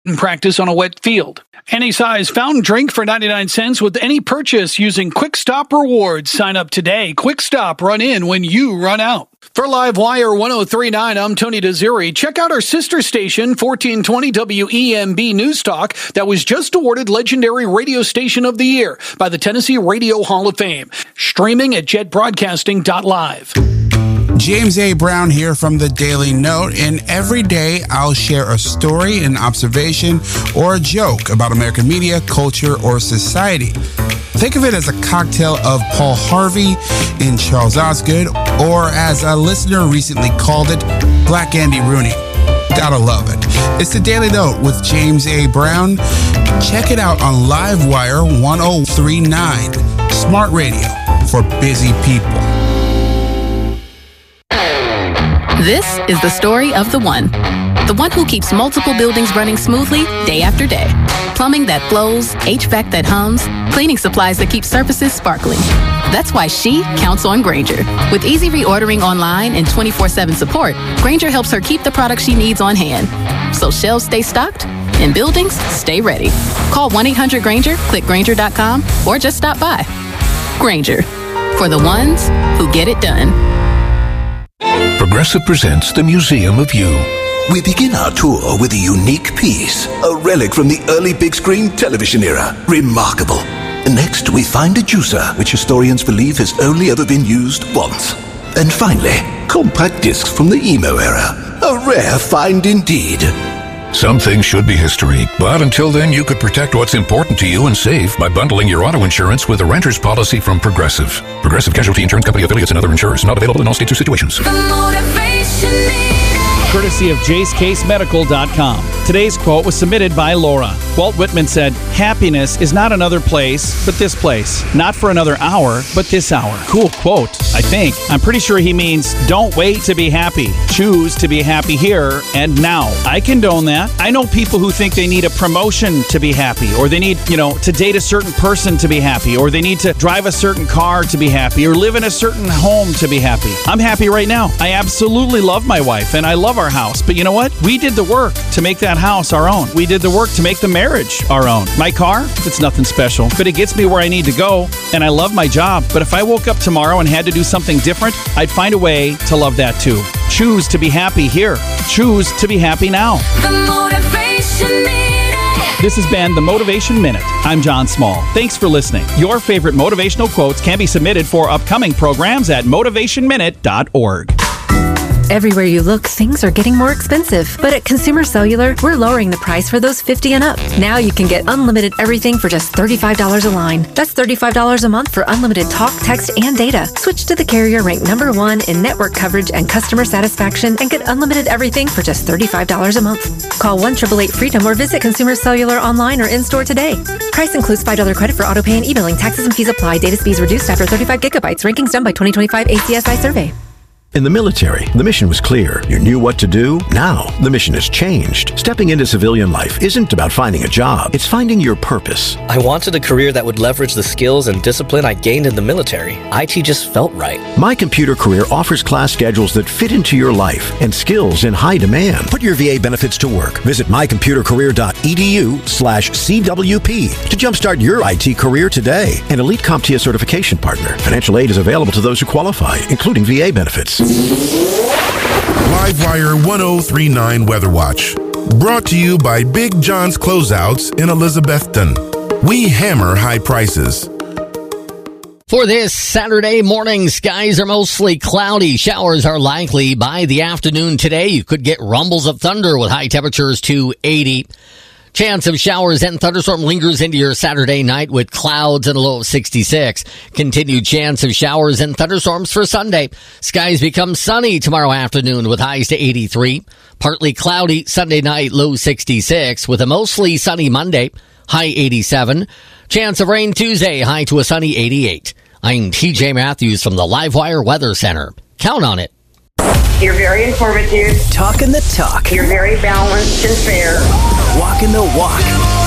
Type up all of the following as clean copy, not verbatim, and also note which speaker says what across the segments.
Speaker 1: and practice on a wet field. Any size fountain drink for 99 cents with any purchase using Quick Stop Rewards. Sign up today. Quick Stop, run in when you run out. For Livewire 1039, I'm Tony Desiri. Check out our sister station, 1420 WEMB News Talk, that was just awarded Legendary Radio Station of the Year by the Tennessee Radio Hall of Fame. Streaming at jetbroadcasting.live.
Speaker 2: James A. Brown here from the Daily Note, and every day I'll share a story, an observation, or a joke about American media, culture, or society. Think of it as a cocktail of Paul Harvey and Charles Osgood, or as a listener recently called it, Black Andy Rooney. Gotta love it. It's the Daily Note with James A. Brown. Check it out on Livewire 1039, smart radio for busy people.
Speaker 3: This is the story of the one who keeps multiple buildings running smoothly day after day. Plumbing that flows, HVAC that hums, cleaning supplies that keep surfaces sparkling. That's why she counts on Grainger. With easy reordering online and 24/7 support, Grainger helps her keep the products she needs on hand. So shelves stay stocked and buildings stay ready. Call 1-800-GRAINGER, click Grainger.com, or just stop by. Grainger, for the ones who get it done.
Speaker 4: Progressive presents the Museum of You.
Speaker 5: We begin our tour with a unique piece, a relic from the early big screen television era. Remarkable. Next, we find a juicer, which historians believe has only ever been used once. And finally, compact discs from the emo era. A rare find indeed.
Speaker 4: Some things should be history, but until then, you could protect what's important to you and save by bundling your auto insurance with a renter's policy from Progressive. Progressive Casualty Insurance Company affiliates and other insurers. Not available in all states or situations.
Speaker 6: Courtesy of JaceCaseMedical.com. Today's quote was submitted by Laura. Walt Whitman said, "Happiness is not another place, but this place. Not for another hour, but this hour." Cool quote, I think. I'm pretty sure he means don't wait to be happy. Choose to be happy here and now. I condone that. I know people who think they need a promotion to be happy, or they need, to date a certain person to be happy, or they need to drive a certain car to be happy, or live in a certain home to be happy. I'm happy right now. I absolutely love my wife, and I love our house. But you know what? We did the work to make that house our own. We did the work to make the marriage our own. My car, it's nothing special, but it gets me where I need to go, and I love my job. But if I woke up tomorrow and had to do something different, I'd find a way to love that too. Choose to be happy here. Choose to be happy now.
Speaker 7: The Motivation Minute.
Speaker 6: This has been the Motivation Minute. I'm John Small. Thanks for listening. Your favorite motivational quotes can be submitted for upcoming programs at motivationminute.org.
Speaker 8: Everywhere you look, things are getting more expensive. But at Consumer Cellular, we're lowering the price for those 50 and up. Now you can get unlimited everything for just $35 a line. That's $35 a month for unlimited talk, text, and data. Switch to the carrier ranked #1 in network coverage and customer satisfaction and get unlimited everything for just $35 a month. Call 1-888-FREEDOM or visit Consumer Cellular online or in-store today. Price includes $5 credit for autopay and e-billing. Taxes and fees apply. Data speeds reduced after 35 gigabytes. Rankings done by 2025 ACSI survey.
Speaker 9: In the military, the mission was clear. You knew what to do. Now, the mission has changed. Stepping into civilian life isn't about finding a job. It's finding your purpose.
Speaker 10: I wanted a career that would leverage the skills and discipline I gained in the military. IT just felt right.
Speaker 9: My Computer Career offers class schedules that fit into your life and skills in high demand. Put your VA benefits to work. Visit mycomputercareer.edu/CWP to jumpstart your IT career today. An elite CompTIA certification partner. Financial aid is available to those who qualify, including VA benefits.
Speaker 11: Livewire 1039 Weather Watch. Brought to you by Big John's Closeouts in Elizabethton. We hammer high prices.
Speaker 12: For this Saturday morning, skies are mostly cloudy. Showers are likely by the afternoon today. You could get rumbles of thunder with high temperatures to 80. Chance of showers and thunderstorm lingers into your Saturday night with clouds and a low of 66. Continued chance of showers and thunderstorms for Sunday. Skies become sunny tomorrow afternoon with highs to 83. Partly cloudy Sunday night, low 66 with a mostly sunny Monday, high 87. Chance of rain Tuesday, high to a sunny 88. I'm TJ Matthews from the Livewire Weather Center. Count on it.
Speaker 13: You're very informative.
Speaker 14: Talking the talk.
Speaker 13: You're very balanced and fair.
Speaker 14: Walking the walk.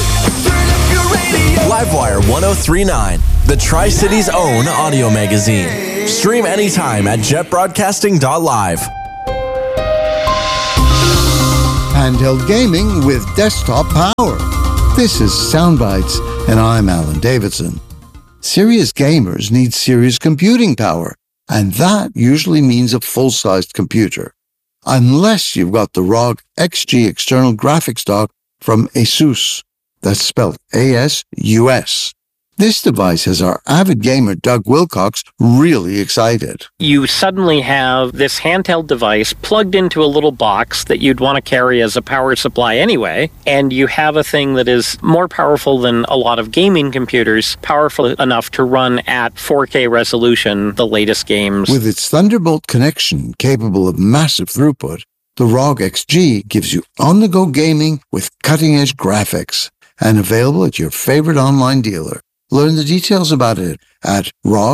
Speaker 14: Livewire 1039, the Tri-Cities' own audio magazine. Stream anytime at jetbroadcasting.live.
Speaker 15: handheld gaming with desktop power. This is Soundbites, and I'm Alan Davidson. Serious gamers need serious computing power, and that usually means a full-sized computer. Unless you've got the ROG XG external graphics dock from ASUS. That's spelled ASUS. This device has our avid gamer Doug Wilcox really excited.
Speaker 16: You suddenly have this handheld device plugged into a little box that you'd want to carry as a power supply anyway, and you have a thing that is more powerful than a lot of gaming computers, powerful enough to run at 4K resolution the latest games.
Speaker 15: With its Thunderbolt connection capable of massive throughput, the ROG XG gives you on-the-go gaming with cutting-edge graphics, and available at your favorite online dealer. Learn the details about it at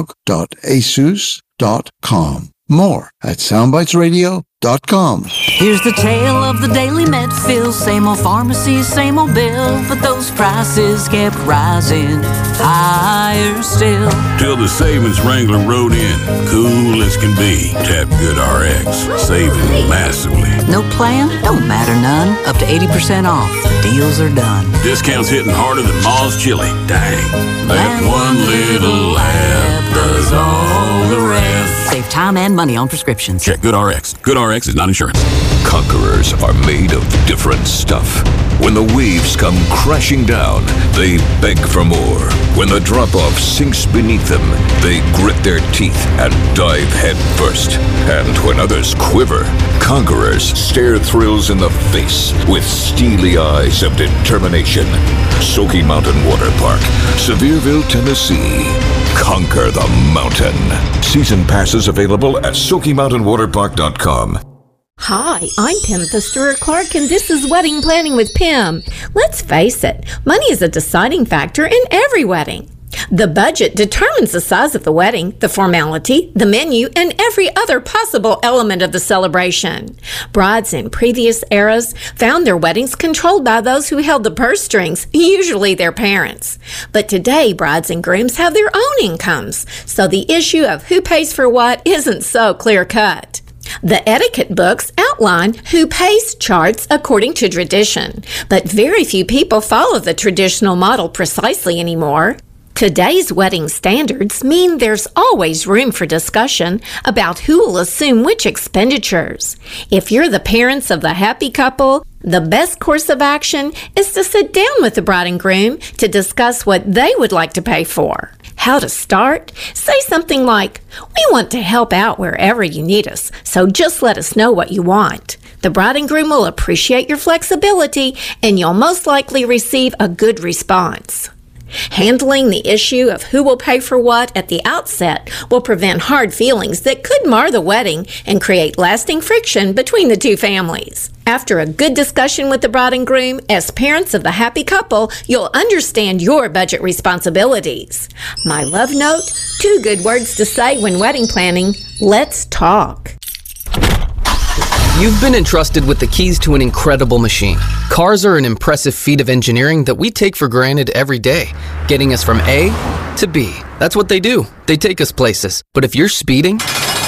Speaker 15: rog.asus.com. More at soundbitesradio.com.
Speaker 17: Here's the tale of the daily Medfield. Same old pharmacy, same old bill, but those prices kept rising higher still.
Speaker 18: Till the savings Wrangler rode in, cool as can be. Tap GoodRx, saving massively.
Speaker 17: No plan? Don't matter none. Up to 80% off. Deals are done.
Speaker 18: Discounts hitting harder than Ma's chili. Dang. That one little app does all the rest.
Speaker 17: Save time and money on prescriptions.
Speaker 18: Check GoodRx. GoodRx is not insurance.
Speaker 4: Conquerors are made of different stuff. When the waves come crashing down, they beg for more. When the drop-off sinks beneath them, they grit their teeth and dive head first. And when others quiver, conquerors stare thrills in the face with steely eyes of determination. Smoky Mountain Water Park, Sevierville, Tennessee. Conquer the mountain. Season passes available at SmokyMountainWaterPark.com.
Speaker 19: Hi, I'm Pam Stewart-Clark, and this is Wedding Planning with Pam. Let's face it, money is a deciding factor in every wedding. The budget determines the size of the wedding, the formality, the menu, and every other possible element of the celebration. Brides in previous eras found their weddings controlled by those who held the purse strings, usually their parents. But today, brides and grooms have their own incomes, so the issue of who pays for what isn't so clear-cut. The etiquette books outline who pays charts according to tradition, but very few people follow the traditional model precisely anymore. Today's wedding standards mean there's always room for discussion about who will assume which expenditures. If you're the parents of the happy couple, the best course of action is to sit down with the bride and groom to discuss what they would like to pay for. How to start? Say something like, "We want to help out wherever you need us, so just let us know what you want." The bride and groom will appreciate your flexibility, and you'll most likely receive a good response. Handling the issue of who will pay for what at the outset will prevent hard feelings that could mar the wedding and create lasting friction between the two families. After a good discussion with the bride and groom, as parents of the happy couple, you'll understand your budget responsibilities. My love note, 2 good words to say when wedding planning: let's talk.
Speaker 20: You've been entrusted with the keys to an incredible machine. Cars are an impressive feat of engineering that we take for granted every day, getting us from A to B. That's what they do. They take us places. But if you're speeding,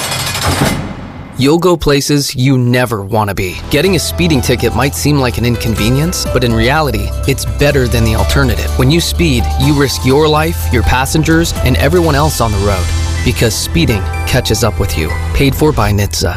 Speaker 20: you'll go places you never want to be. Getting a speeding ticket might seem like an inconvenience, but in reality, it's better than the alternative. When you speed, you risk your life, your passengers, and everyone else on the road, because speeding catches up with you. Paid for by NHTSA.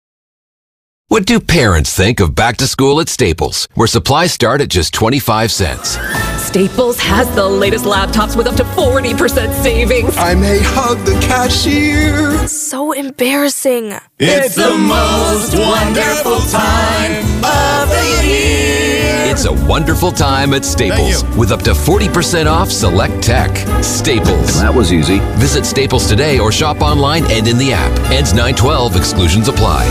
Speaker 21: What do parents think of back to school at Staples, where supplies start at just 25 cents?
Speaker 22: Staples has the latest laptops with up to 40% savings.
Speaker 23: I may hug the cashier.
Speaker 24: So embarrassing.
Speaker 23: It's the most wonderful time of the year.
Speaker 21: It's a wonderful time at Staples with up to 40% off select tech. Staples.
Speaker 25: That was easy.
Speaker 21: Visit Staples today or shop online and in the app. Ends 9/12. Exclusions apply.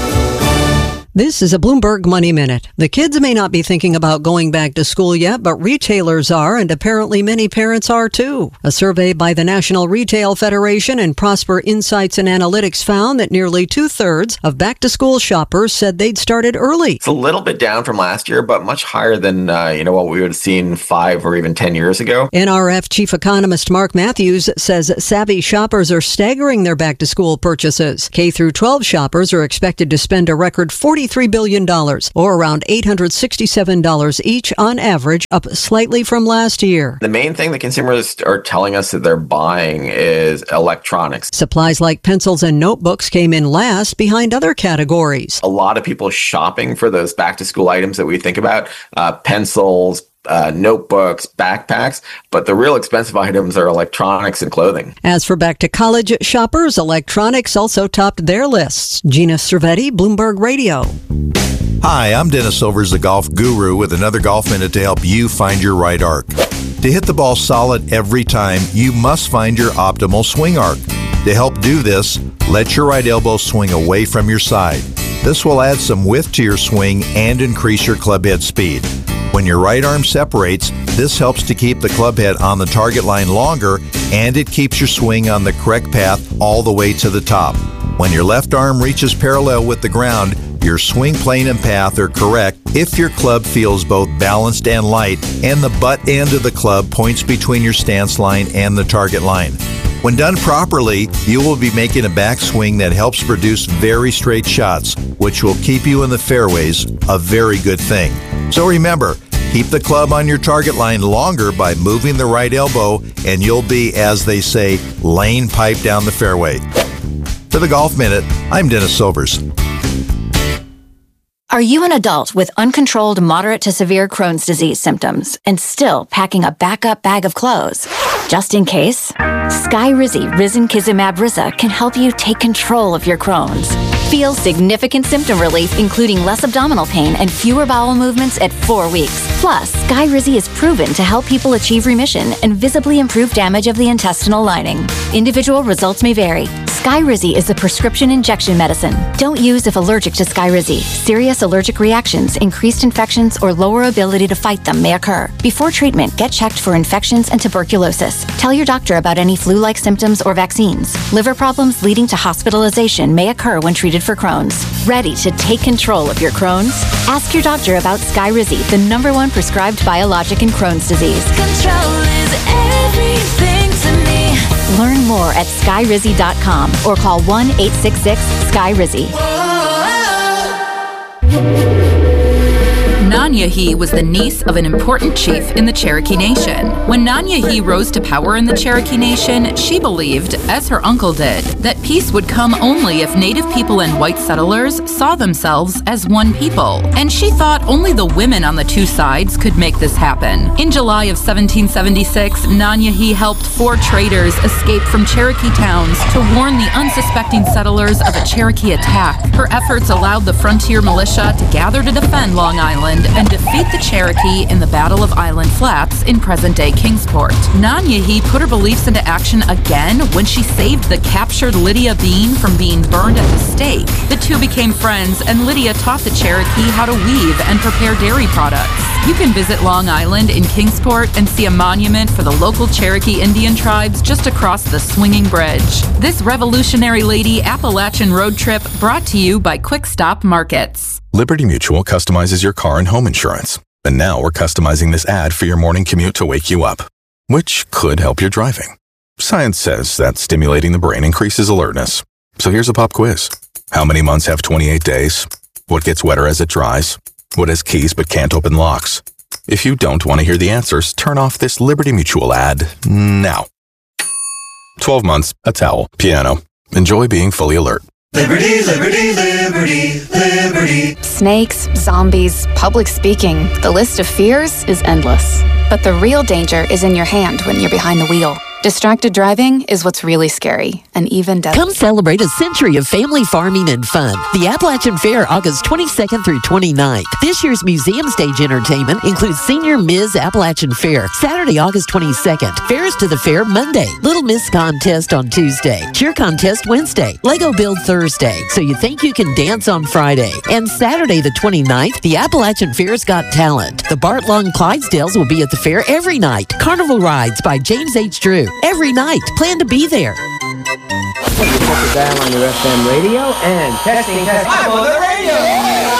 Speaker 26: This is a Bloomberg Money Minute. The kids may not be thinking about going back to school yet, but retailers are, and apparently many parents are too. A survey by the National Retail Federation and Prosper Insights and Analytics found that nearly 2/3 of back-to-school shoppers said they'd started early.
Speaker 27: It's a little bit down from last year, but much higher than what we would have seen 5 or even 10 years ago.
Speaker 26: NRF Chief Economist Mark Matthews says savvy shoppers are staggering their back-to-school purchases. K-12 shoppers are expected to spend a record $40 $43 billion, or around $867 each on average, up slightly from last year.
Speaker 27: The main thing that consumers are telling us that they're buying is electronics.
Speaker 26: Supplies like pencils and notebooks came in last behind other categories.
Speaker 27: A lot of people shopping for those back-to-school items that we think about, pencils, notebooks, backpacks, but the real expensive items are electronics and clothing.
Speaker 26: As for back-to-college shoppers, electronics also topped their lists. Gina Cervetti, Bloomberg Radio.
Speaker 1: Hi, I'm Dennis Silvers, the golf guru, with another Golf Minute to help you find your right arc. To hit the ball solid every time, you must find your optimal swing arc. To help do this, let your right elbow swing away from your side. This will add some width to your swing and increase your club head speed. When your right arm separates, this helps to keep the club head on the target line longer, and it keeps your swing on the correct path all the way to the top. When your left arm reaches parallel with the ground, your swing plane and path are correct if your club feels both balanced and light, and the butt end of the club points between your stance line and the target line. When done properly, you will be making a backswing that helps produce very straight shots, which will keep you in the fairways, a very good thing. So remember, keep the club on your target line longer by moving the right elbow, and you'll be, as they say, lane pipe down the fairway. For the Golf Minute, I'm Dennis Silvers.
Speaker 2: Are you an adult with uncontrolled moderate to severe Crohn's disease symptoms and still packing a backup bag of clothes? Just in case, Skyrizi Risankizumab Riza can help you take control of your Crohn's. Feel significant symptom relief, including less abdominal pain and fewer bowel movements at 4 weeks. Plus, Skyrizi is proven to help people achieve remission and visibly improve damage of the intestinal lining. Individual results may vary. Skyrizi is a prescription injection medicine. Don't use if allergic to Skyrizi. Serious allergic reactions, increased infections, or lower ability to fight them may occur. Before treatment, get checked for infections and tuberculosis. Tell your doctor about any flu-like symptoms or vaccines. Liver problems leading to hospitalization may occur when treated for Crohn's. Ready to take control of your Crohn's? Ask your doctor about Skyrizi, the #1 prescribed biologic in Crohn's disease. Control is everything to me. Learn more at skyrizi.com or call 1-866-SKY-RIZZI.
Speaker 3: Nanyehi was the niece of an important chief in the Cherokee Nation. When Nanyehi rose to power in the Cherokee Nation, she believed, as her uncle did, that peace would come only if Native people and white settlers saw themselves as one people. And she thought only the women on the two sides could make this happen. In July of 1776, Nanyehi helped 4 traders escape from Cherokee towns to warn the unsuspecting settlers of a Cherokee attack. Her efforts allowed the frontier militia to gather to defend Long Island and defeat the Cherokee in the Battle of Island Flats in present-day Kingsport. Nanyehi put her beliefs into action again when she saved the captured Lydia Bean from being burned at the stake. The two became friends, and Lydia taught the Cherokee how to weave and prepare dairy products. You can visit Long Island in Kingsport and see a monument for the local Cherokee Indian tribes just across the swinging bridge. This revolutionary lady Appalachian road trip brought to you by Quick Stop Markets.
Speaker 5: Liberty Mutual customizes your car and home insurance. And now we're customizing this ad for your morning commute to wake you up, which could help your driving. Science says that stimulating the brain increases alertness. So here's a pop quiz. How many months have 28 days? What gets wetter as it dries? What has keys but can't open locks? If you don't want to hear the answers, turn off this Liberty Mutual ad now. 12 months, a towel, piano. Enjoy being fully alert.
Speaker 23: Liberty, liberty, liberty, liberty.
Speaker 6: Snakes, zombies, public speaking. The list of fears is endless. But the real danger is in your hand when you're behind the wheel. Distracted driving is what's really scary and even deadly.
Speaker 7: Come celebrate a century of family farming and fun. The Appalachian Fair, August 22nd through 29th. This year's museum stage entertainment includes Senior Ms. Appalachian Fair, Saturday, August 22nd. Fairs to the Fair, Monday. Little Miss Contest on Tuesday. Cheer Contest Wednesday. Lego Build Thursday. So you think you can dance on Friday. And Saturday, the 29th, the Appalachian Fair's Got Talent. The Bart Long Clydesdales will be at the fair every night. Carnival Rides by James H. Drew. Every night. Plan to be there.
Speaker 25: Put the dial on your FM radio and testing. I'm on the radio!